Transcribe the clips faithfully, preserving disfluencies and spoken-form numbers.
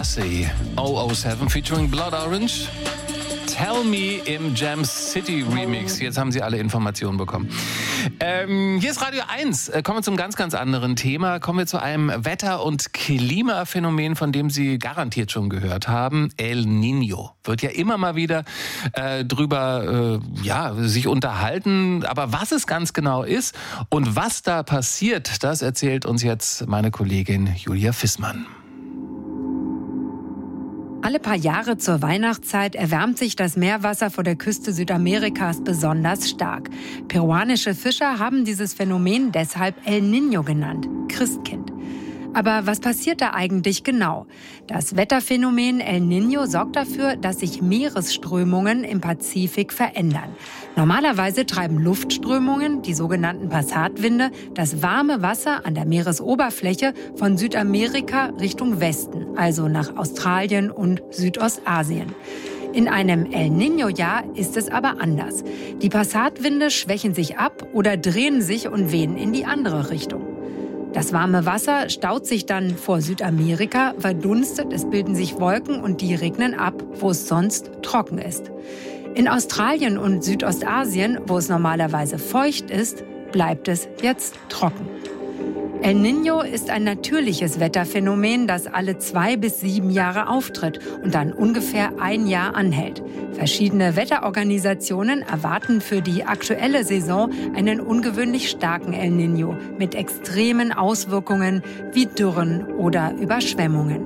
Lassie, double oh seven featuring Blood Orange. Tell Me im Jam City Remix. Jetzt haben Sie alle Informationen bekommen. Ähm, hier ist Radio eins. Kommen wir zum ganz, ganz anderen Thema. Kommen wir zu einem Wetter- und Klimaphänomen, von dem Sie garantiert schon gehört haben. El Niño. Wird ja immer mal wieder äh, drüber äh, ja, sich unterhalten. Aber was es ganz genau ist und was da passiert, das erzählt uns jetzt meine Kollegin Julia Fissmann. Alle paar Jahre zur Weihnachtszeit erwärmt sich das Meerwasser vor der Küste Südamerikas besonders stark. Peruanische Fischer haben dieses Phänomen deshalb El Niño genannt, Christkind. Aber was passiert da eigentlich genau? Das Wetterphänomen El Niño sorgt dafür, dass sich Meeresströmungen im Pazifik verändern. Normalerweise treiben Luftströmungen, die sogenannten Passatwinde, das warme Wasser an der Meeresoberfläche von Südamerika Richtung Westen, also nach Australien und Südostasien. In einem El Niño-Jahr ist es aber anders. Die Passatwinde schwächen sich ab oder drehen sich und wehen in die andere Richtung. Das warme Wasser staut sich dann vor Südamerika, verdunstet, es bilden sich Wolken und die regnen ab, wo es sonst trocken ist. In Australien und Südostasien, wo es normalerweise feucht ist, bleibt es jetzt trocken. El Niño ist ein natürliches Wetterphänomen, das alle zwei bis sieben Jahre auftritt und dann ungefähr ein Jahr anhält. Verschiedene Wetterorganisationen erwarten für die aktuelle Saison einen ungewöhnlich starken El Niño mit extremen Auswirkungen wie Dürren oder Überschwemmungen.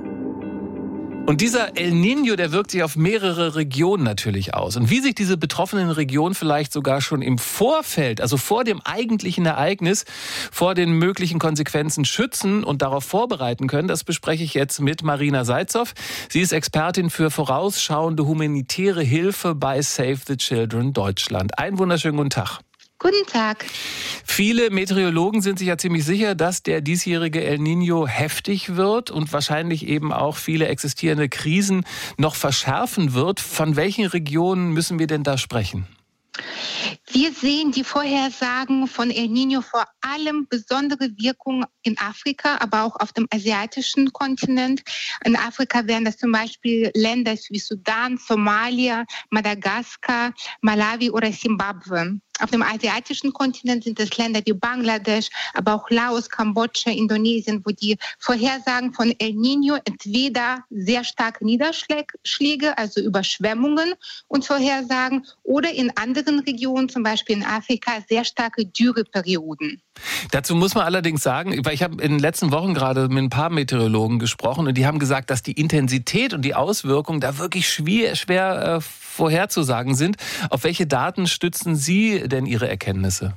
Und dieser El Niño, der wirkt sich auf mehrere Regionen natürlich aus. Und wie sich diese betroffenen Regionen vielleicht sogar schon im Vorfeld, also vor dem eigentlichen Ereignis, vor den möglichen Konsequenzen schützen und darauf vorbereiten können, das bespreche ich jetzt mit Marina Seitzow. Sie ist Expertin für vorausschauende humanitäre Hilfe bei Save the Children Deutschland. Einen wunderschönen guten Tag. Guten Tag. Viele Meteorologen sind sich ja ziemlich sicher, dass der diesjährige El Niño heftig wird und wahrscheinlich eben auch viele existierende Krisen noch verschärfen wird. Von welchen Regionen müssen wir denn da sprechen? Wir sehen die Vorhersagen von El Niño vor allem besondere Wirkung in Afrika, aber auch auf dem asiatischen Kontinent. In Afrika wären das zum Beispiel Länder wie Sudan, Somalia, Madagaskar, Malawi oder Simbabwe. Auf dem asiatischen Kontinent sind es Länder wie Bangladesch, aber auch Laos, Kambodscha, Indonesien, wo die Vorhersagen von El Niño entweder sehr starke Niederschläge, also Überschwemmungen und Vorhersagen, oder in anderen Regionen, zum Beispiel in Afrika, sehr starke Dürreperioden. Dazu muss man allerdings sagen, weil ich habe in den letzten Wochen gerade mit ein paar Meteorologen gesprochen und die haben gesagt, dass die Intensität und die Auswirkungen da wirklich schwer, schwer äh, vorherzusagen sind. Auf welche Daten stützen Sie denn Ihre Erkenntnisse?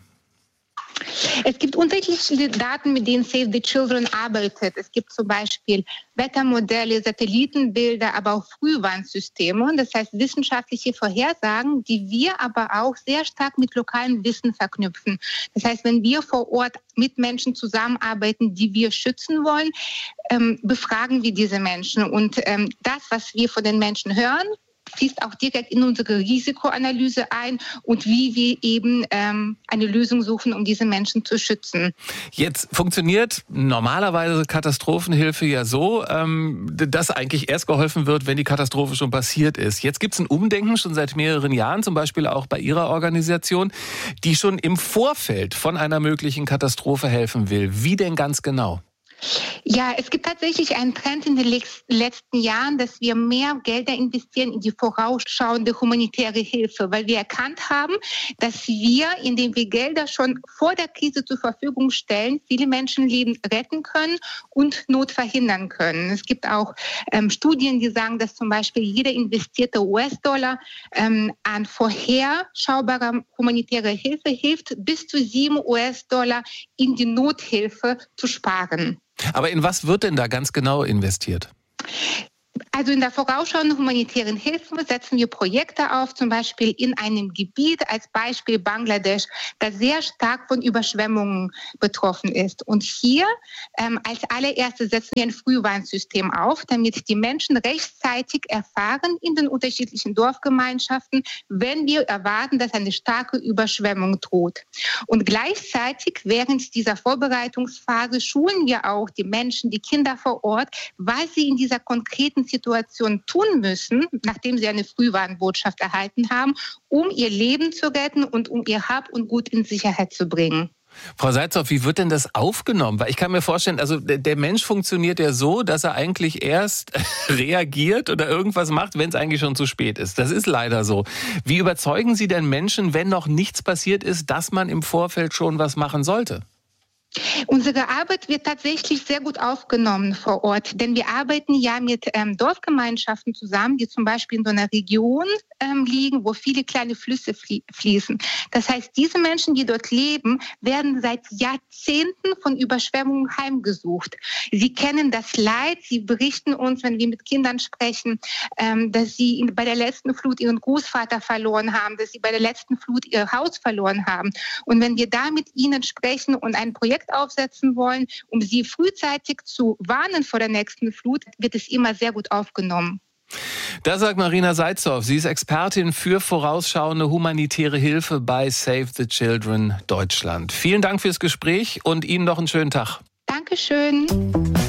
Es gibt unterschiedliche Daten, mit denen Save the Children arbeitet. Es gibt zum Beispiel Wettermodelle, Satellitenbilder, aber auch Frühwarnsysteme. Das heißt wissenschaftliche Vorhersagen, die wir aber auch sehr stark mit lokalem Wissen verknüpfen. Das heißt, wenn wir vor Ort mit Menschen zusammenarbeiten, die wir schützen wollen, ähm, befragen wir diese Menschen. Und ähm, das, was wir von den Menschen hören, fließt auch direkt in unsere Risikoanalyse ein und wie wir eben ähm, eine Lösung suchen, um diese Menschen zu schützen. Jetzt funktioniert normalerweise Katastrophenhilfe ja so, ähm, dass eigentlich erst geholfen wird, wenn die Katastrophe schon passiert ist. Jetzt gibt es ein Umdenken schon seit mehreren Jahren, zum Beispiel auch bei Ihrer Organisation, die schon im Vorfeld von einer möglichen Katastrophe helfen will. Wie denn ganz genau? Ja, es gibt tatsächlich einen Trend in den letzten Jahren, dass wir mehr Gelder investieren in die vorausschauende humanitäre Hilfe, weil wir erkannt haben, dass wir, indem wir Gelder schon vor der Krise zur Verfügung stellen, viele Menschenleben retten können und Not verhindern können. Es gibt auch ähm, Studien, die sagen, dass zum Beispiel jeder investierte U S-Dollar ähm, an vorherschaubarer humanitärer Hilfe hilft, bis zu sieben U S-Dollar in die Nothilfe zu sparen. Aber in was wird denn da ganz genau investiert? Also in der vorausschauenden humanitären Hilfe setzen wir Projekte auf, zum Beispiel in einem Gebiet, als Beispiel Bangladesch, das sehr stark von Überschwemmungen betroffen ist. Und hier ähm, als allererstes setzen wir ein Frühwarnsystem auf, damit die Menschen rechtzeitig erfahren in den unterschiedlichen Dorfgemeinschaften, wenn wir erwarten, dass eine starke Überschwemmung droht. Und gleichzeitig während dieser Vorbereitungsphase schulen wir auch die Menschen, die Kinder vor Ort, was sie in dieser konkreten Situation Situation tun müssen, nachdem sie eine Frühwarnbotschaft erhalten haben, um ihr Leben zu retten und um ihr Hab und Gut in Sicherheit zu bringen. Frau Seitzow, wie wird denn das aufgenommen? Weil ich kann mir vorstellen, also der Mensch funktioniert ja so, dass er eigentlich erst reagiert oder irgendwas macht, wenn es eigentlich schon zu spät ist. Das ist leider so. Wie überzeugen Sie denn Menschen, wenn noch nichts passiert ist, dass man im Vorfeld schon was machen sollte? Unsere Arbeit wird tatsächlich sehr gut aufgenommen vor Ort, denn wir arbeiten ja mit ähm, Dorfgemeinschaften zusammen, die zum Beispiel in so einer Region ähm, liegen, wo viele kleine Flüsse flie- fließen. Das heißt, diese Menschen, die dort leben, werden seit Jahrzehnten von Überschwemmungen heimgesucht. Sie kennen das Leid, sie berichten uns, wenn wir mit Kindern sprechen, ähm, dass sie in, bei der letzten Flut ihren Großvater verloren haben, dass sie bei der letzten Flut ihr Haus verloren haben. Und wenn wir da mit ihnen sprechen und ein Projekt aufsetzen wollen, um sie frühzeitig zu warnen vor der nächsten Flut, wird es immer sehr gut aufgenommen. Das sagt Marina Seitzow. Sie ist Expertin für vorausschauende humanitäre Hilfe bei Save the Children Deutschland. Vielen Dank fürs Gespräch und Ihnen noch einen schönen Tag. Dankeschön.